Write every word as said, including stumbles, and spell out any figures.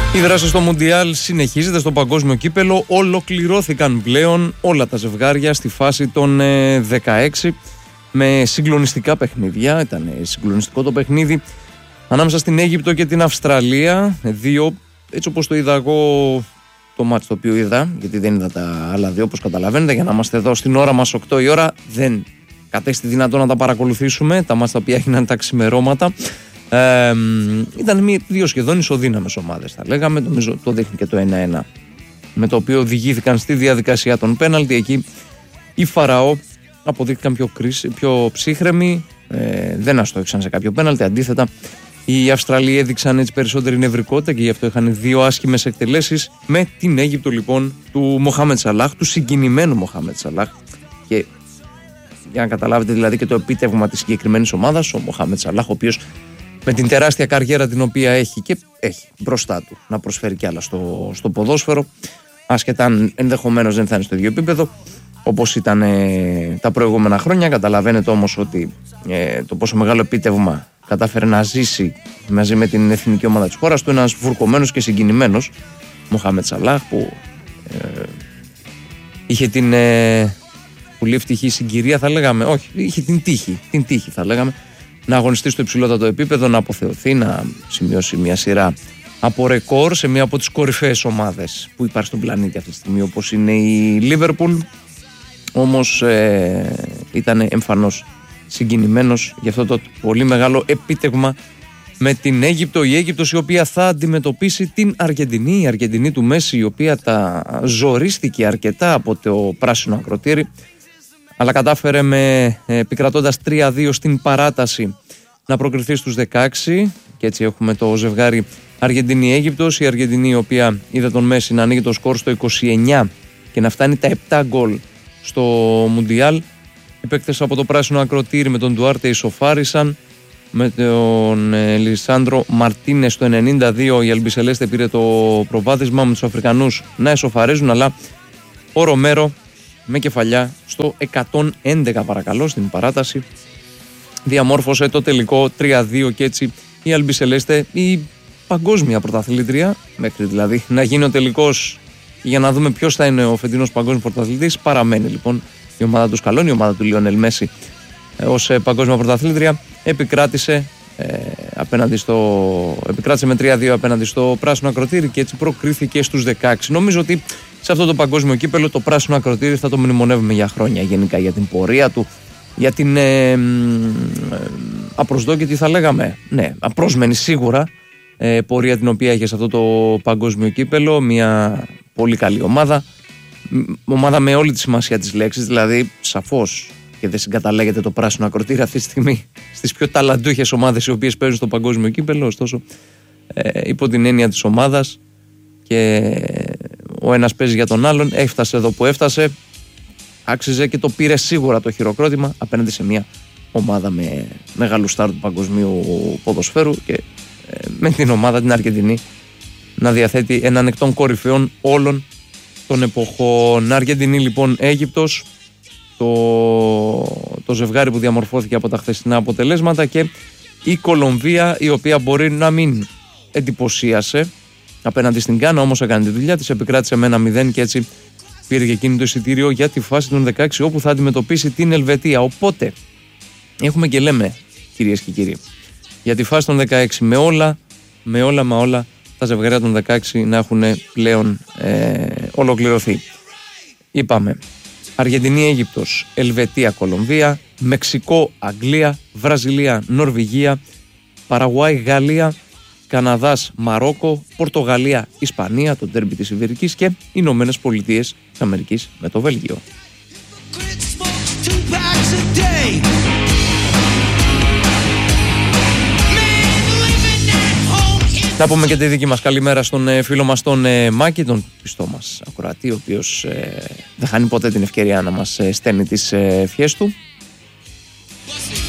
Η δράση στο Μουντιάλ συνεχίζεται στο παγκόσμιο κύπελο. Ολοκληρώθηκαν πλέον όλα τα ζευγάρια στη φάση των ε, δεκαέξι με συγκλονιστικά παιχνίδια. Ήταν συγκλονιστικό το παιχνίδι ανάμεσα στην Αίγυπτο και την Αυστραλία. Δύο, έτσι όπως το είδα εγώ το μάτς το οποίο είδα, γιατί δεν είδα τα άλλα δύο όπως καταλαβαίνετε, για να είμαστε εδώ στην ώρα μας οκτώ η ώρα, δεν κατέστη δυνατό να τα παρακολουθήσουμε, τα μάτς τα οποία έγιναν τα ξημερώματα. Ε, ήταν μία, δύο σχεδόν ισοδύναμες ομάδες, θα λέγαμε. Νομίζω το δείχνει και το ένα ένα, με το οποίο οδηγήθηκαν στη διαδικασία των πέναλτι. Εκεί οι Φαραώ αποδείχθηκαν πιο, κρίση, πιο ψύχρεμοι, ε, δεν αστόχησαν σε κάποιο πέναλτι. Αντίθετα, οι Αυστραλοί έδειξαν έτσι περισσότερη νευρικότητα και γι' αυτό είχαν δύο άσχημες εκτελέσεις με την Αίγυπτο λοιπόν του Μοχάμεντ Σαλάχ, του συγκινημένου Μοχάμεντ Σαλάχ. Και για να καταλάβετε δηλαδή και το επίτευγμα της συγκεκριμένης ομάδας, ο Μοχάμεντ Σαλάχ, ο οποίος με την τεράστια καριέρα την οποία έχει και έχει μπροστά του να προσφέρει κι άλλα στο, στο ποδόσφαιρο, άσχετα αν ενδεχομένως δεν θα είναι στο ίδιο επίπεδο όπως ήταν ε, τα προηγούμενα χρόνια. Καταλαβαίνετε όμως ότι ε, το πόσο μεγάλο επίτευγμα κατάφερε να ζήσει μαζί με την εθνική ομάδα της χώρας του ένας βουρκωμένος και συγκινημένος Μοχάμεντ Σαλάχ, που ε, είχε την ε, πολύ ευτυχή συγκυρία, θα λέγαμε, όχι, είχε την τύχη, την τύχη θα λέγαμε, να αγωνιστεί στο υψηλότατο επίπεδο, να αποθεωθεί, να σημειώσει μια σειρά από ρεκόρ σε μια από τις κορυφαίες ομάδες που υπάρχει στον πλανήτη αυτή τη στιγμή, όπως είναι η Λίβερπουλ. Όμως ε, ήταν εμφανώς συγκινημένος για αυτό το πολύ μεγάλο επίτευγμα με την Αίγυπτο. Η Αίγυπτος η οποία θα αντιμετωπίσει την Αργεντινή, η Αργεντινή του Μέση, η οποία τα ζορίστηκε αρκετά από το πράσινο ακροτήρι, αλλά κατάφερε με επικρατώντας τρία δύο στην παράταση να προκριθεί στους δεκαέξι, και έτσι έχουμε το ζευγάρι Αργεντινή-Αίγυπτος. Η Αργεντινή η οποία είδε τον Μέση να ανοίγει το σκορ στο είκοσι εννιά και να φτάνει τα επτά γκολ στο Μουντιάλ. Οι παίκτες από το πράσινο ακροτήρι με τον Ντουάρτε ισοφάρισαν, με τον ε, Λισάνδρο Μαρτίνες στο ενενήντα δύο η Αλμπισελέστε πήρε το προβάδισμα, με τους Αφρικανούς να ισοφαρίζουν, αλλά ο Ρομέρο με κεφαλιά στο εκατόν έντεκα παρακαλώ στην παράταση διαμόρφωσε το τελικό τρία δύο, και έτσι η Αλμπισελέστε, η παγκόσμια πρωταθλήτρια, μέχρι δηλαδή να γίνει ο τελικός για να δούμε ποιος θα είναι ο φετινός παγκόσμιος πρωταθλητής, παραμένει λοιπόν η ομάδα του Σκαλόνι, η ομάδα του Λιονέλ Μέση ως ε, παγκόσμια πρωταθλήτρια. Επικράτησε, ε, απέναντι στο, επικράτησε με τρία δύο απέναντι στο πράσινο ακροτήρι και έτσι προκρίθηκε στους δεκαέξι. Νομίζω ότι σε αυτό το παγκόσμιο κύπελο το πράσινο ακροτήρι θα το μνημονεύουμε για χρόνια, γενικά για την πορεία του, για την ε, ε, απροσδόκητη θα λέγαμε, ναι, απρόσμενη σίγουρα ε, πορεία την οποία είχε σε αυτό το παγκόσμιο κύπελο. Μια πολύ καλή ομάδα, ομάδα με όλη τη σημασία της λέξης, δηλαδή σαφώς και δεν συγκαταλέγεται το πράσινο ακροτήρι αυτή τη στιγμή στις πιο ταλαντούχες ομάδες οι οποίες παίζουν στο παγκόσμιο κύπελο, ωστόσο ε, υπό την έννοια της ομάδας, και ο ένας παίζει για τον άλλον, έφτασε εδώ που έφτασε, άξιζε και το πήρε σίγουρα το χειροκρότημα απέναντι σε μια ομάδα με μεγάλου στάρ του παγκοσμίου ποδοσφαίρου, και ε, με την ομάδα την Αργεντινή να διαθέτει έναν εκ των κορυφαίων όλων των εποχών. Αργεντινή λοιπόν Αίγυπτος, το, το ζευγάρι που διαμορφώθηκε από τα χθεσινά αποτελέσματα, και η Κολομβία η οποία μπορεί να μην εντυπωσίασε απέναντι στην Γκάνα, όμως έκανε τη δουλειά της, επικράτησε με ένα μηδέν και έτσι πήρε και εκείνη το εισιτήριο για τη φάση των δεκαέξι όπου θα αντιμετωπίσει την Ελβετία. Οπότε έχουμε και λέμε, κυρίες και κύριοι, για τη φάση των δεκαέξι με όλα, με όλα, με όλα τα ζευγάρια των δεκαέξι να έχουν πλέον ε, ολοκληρωθεί. Είπαμε Αργεντινή, Αίγυπτος, Ελβετία, Κολομβία, Μεξικό, Αγγλία, Βραζιλία, Νορβηγία, Παραγουάη, Γαλλία, Καναδάς, Μαρόκο, Πορτογαλία, Ισπανία, το ντέρμπι της Ιβηρικής, και Ηνωμένες Πολιτείες της Αμερικής με το Βέλγιο. Να πούμε και τη δική μας καλημέρα στον ε, φίλο μας τον ε, Μάκη, τον πιστό μας ακροατή, ο οποίος ε, δεν χάνει ποτέ την ευκαιρία να μας ε, στέλνει τις ε, ευχές του.